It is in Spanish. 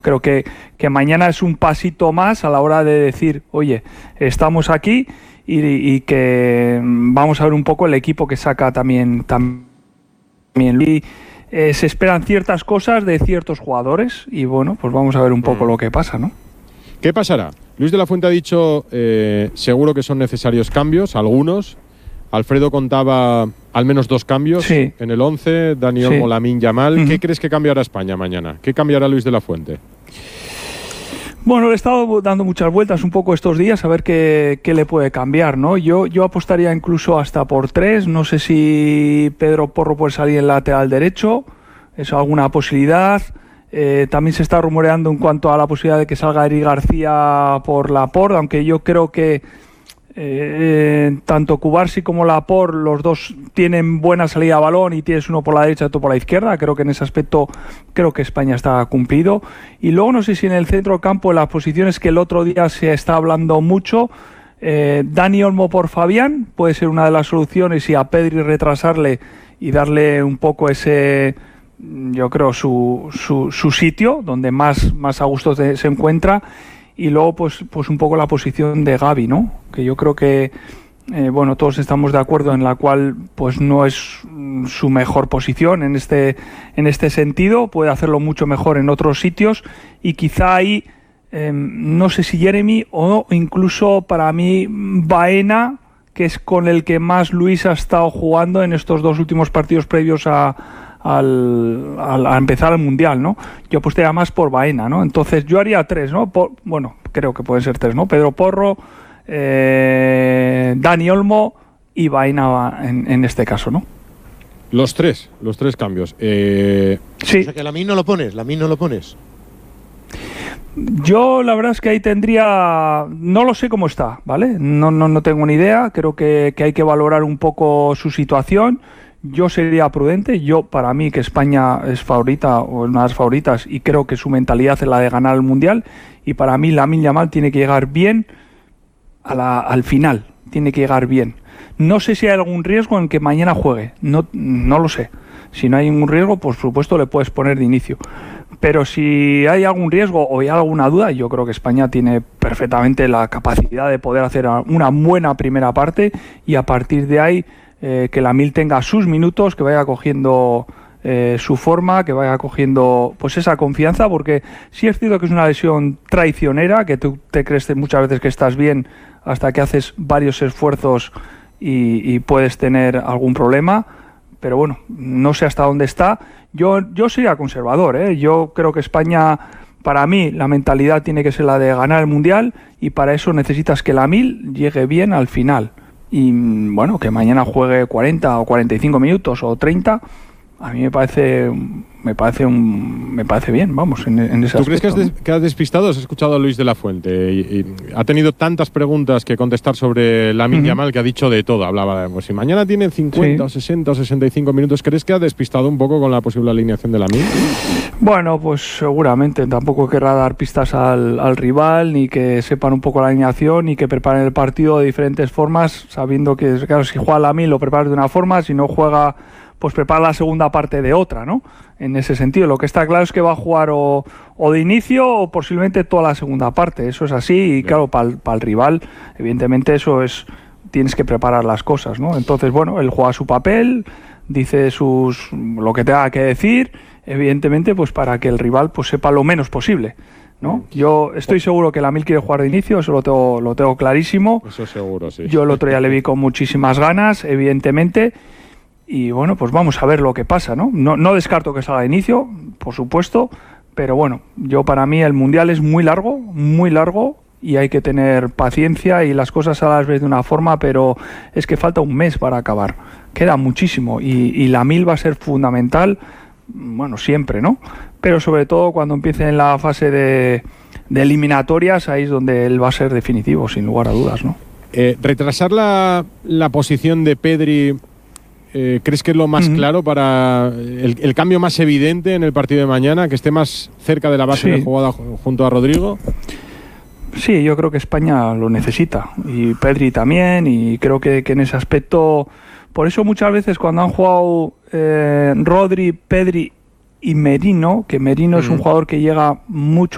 Creo que mañana es un pasito más a la hora de decir, oye, estamos aquí y que vamos a ver un poco el equipo que saca también. Y se esperan ciertas cosas de ciertos jugadores y bueno, pues vamos a ver un poco lo que pasa, ¿no? ¿Qué pasará? Luis de la Fuente ha dicho, seguro que son necesarios cambios, algunos. Alfredo contaba al menos 2 cambios en el 11, Dani Olmo, Lamine Yamal. ¿Qué crees que cambiará España mañana? ¿Qué cambiará Luis de la Fuente? Bueno, le he estado dando muchas vueltas un poco estos días a ver qué le puede cambiar, ¿no? Yo apostaría incluso hasta por 3. No sé si Pedro Porro puede salir en lateral derecho. ¿Es alguna posibilidad? También se está rumoreando en cuanto a la posibilidad de que salga Eric García por Laporte, aunque yo creo que tanto Cubarsí como Laporte, los dos tienen buena salida a balón y tienes uno por la derecha y otro por la izquierda. Creo que en ese aspecto creo que España está cumplido. Y luego no sé si en el centro del campo, en las posiciones que el otro día se está hablando mucho, Dani Olmo por Fabián puede ser una de las soluciones, y a Pedri retrasarle y darle un poco ese, yo creo, su sitio donde más a gusto se encuentra. Y luego pues un poco la posición de Gavi, ¿no? Que yo creo que bueno, todos estamos de acuerdo en la cual pues no es su mejor posición en este sentido. Puede hacerlo mucho mejor en otros sitios, y quizá ahí no sé si Jeremy o incluso para mí Baena, que es con el que más Luis ha estado jugando en estos 2 últimos partidos previos a empezar el Mundial, ¿no? Yo apostaría más por Baena, ¿no? Entonces yo haría 3, ¿no? Bueno, creo que pueden ser 3, ¿no? Pedro Porro, Dani Olmo y Baena en este caso, ¿no? Los tres cambios. Sí. O sea que Lamine no lo pones. Yo la verdad es que ahí tendría, no lo sé cómo está, ¿vale? No tengo ni idea. Creo que hay que valorar un poco su situación. Yo sería prudente. Para mí que España es favorita o una de las favoritas, y creo que su mentalidad es la de ganar el Mundial, y para mí Lamine Yamal tiene que llegar bien al final, tiene que llegar bien. No sé si hay algún riesgo en que mañana juegue, no lo sé. Si no hay ningún riesgo, pues por supuesto le puedes poner de inicio. Pero si hay algún riesgo o hay alguna duda, yo creo que España tiene perfectamente la capacidad de poder hacer una buena primera parte, y a partir de ahí que Lamine tenga sus minutos, que vaya cogiendo su forma, que vaya cogiendo pues esa confianza, porque sí es cierto que es una lesión traicionera, que tú te crees muchas veces que estás bien hasta que haces varios esfuerzos y puedes tener algún problema. Pero bueno, no sé hasta dónde está. Yo sería conservador, ¿eh? Yo creo que España, para mí, la mentalidad tiene que ser la de ganar el Mundial, y para eso necesitas que Lamine llegue bien al final. Y bueno, que mañana juegue 40 o 45 minutos o 30, a mí me parece bien, vamos, en ese aspecto. ¿Tú crees que has despistado? Has escuchado a Luis de la Fuente y ha tenido tantas preguntas que contestar sobre Lamine Yamal, que ha dicho de todo. Hablaba de, pues, si mañana tiene 50 o 60 o 65 minutos, ¿crees que ha despistado un poco con la posible alineación de Lamine? Bueno, pues seguramente. Tampoco querrá dar pistas al rival, ni que sepan un poco la alineación, ni que preparen el partido de diferentes formas, sabiendo que, claro, si juega Lamine lo preparas de una forma, si no juega pues prepara la segunda parte de otra, ¿no? En ese sentido, lo que está claro es que va a jugar o de inicio o posiblemente toda la segunda parte. Eso es así, y claro, para el rival, evidentemente eso es, tienes que preparar las cosas, ¿no? Entonces, bueno, él juega su papel, dice lo que tenga que decir, evidentemente, pues para que el rival pues sepa lo menos posible, ¿no? Yo estoy seguro que Lamine quiere jugar de inicio, eso lo tengo clarísimo. Eso seguro, sí. Yo el otro día le vi con muchísimas ganas, evidentemente. Y bueno, pues vamos a ver lo que pasa, ¿no? No descarto que salga de inicio, por supuesto, pero bueno, para mí el Mundial es muy largo, y hay que tener paciencia, y las cosas a las ves de una forma, pero es que falta un mes para acabar, queda muchísimo, y Lamine va a ser fundamental, bueno, siempre, ¿no? Pero sobre todo cuando empiece en la fase de eliminatorias, ahí es donde él va a ser definitivo, sin lugar a dudas, ¿no? Retrasar la posición de Pedri, ¿crees que es lo más claro para el cambio más evidente en el partido de mañana, que esté más cerca de la base de jugada junto a Rodrigo? Sí, yo creo que España lo necesita, y Pedri también, y creo que en ese aspecto, por eso muchas veces cuando han jugado Rodri, Pedri y Merino, que Merino es un jugador que llega mucho